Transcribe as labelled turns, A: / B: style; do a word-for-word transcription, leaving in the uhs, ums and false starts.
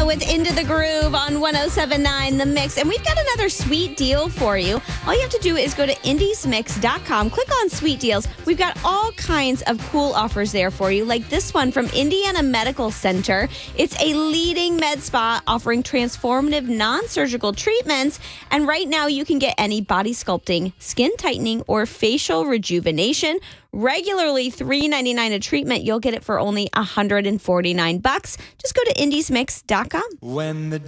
A: with Into the Groove on one oh seven point nine The Mix. And we've got another sweet deal for you. All you have to do is go to indies mix dot com, click on Sweet Deals. We've got all kinds of cool offers there for you, like this one from Indiana Medical Center. It's a leading med spa offering transformative non-surgical treatments. And right now you can get any body sculpting, skin tightening, or facial rejuvenation. Regularly three dollars and ninety-nine cents a treatment. You'll get it for only one hundred forty-nine bucks. Just go to indies mix dot com.
B: When the